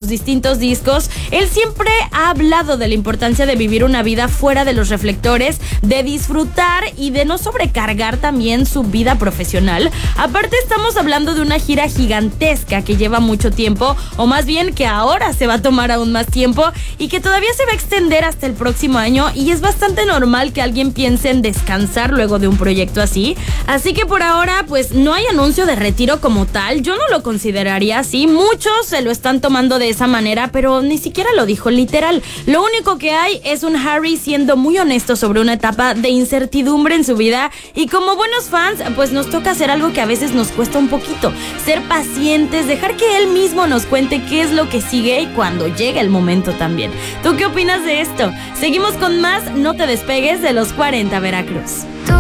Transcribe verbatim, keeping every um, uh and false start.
distintos discos, él siempre ha hablado de la importancia de vivir una vida fuera de los reflectores, de disfrutar y de no sobrecargar también su vida profesional. Aparte, estamos hablando de una gira gigantesca que lleva mucho tiempo, o más bien que ahora se va a tomar aún más tiempo y que todavía se va a extender hasta el próximo año, y es bastante normal que alguien piense en descansar luego de un proyecto así. Así que por ahora, pues no hay anuncio de retiro como tal. Yo no lo consideraría así. Muchos se lo están tomando de esa manera, pero ni siquiera lo dijo literal. Lo único que hay es un Harry siendo muy honesto sobre una etapa de incertidumbre en su vida, y como buenos fans, pues nos toca hacer algo que a veces nos cuesta un poquito: ser pacientes, dejar que él mismo nos cuente qué es lo que sigue y cuando llegue el momento también. ¿Tú qué opinas de esto? Seguimos con más. No te despegues de los cuarenta Veracruz.